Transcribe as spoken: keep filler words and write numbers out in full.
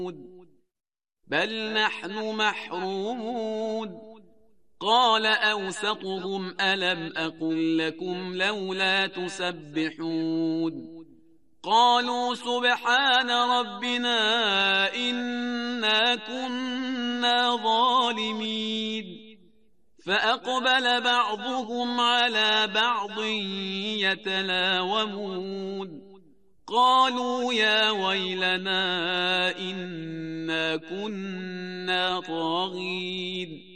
بل نحن محرومون قال أوسطهم ألم أقل لكم لولا تسبحون قالوا سبحان ربنا إنا كنا ظالمين فأقبل بعضهم على بعض يتلاومون قالوا يا ويلنا إنا كنا طاغين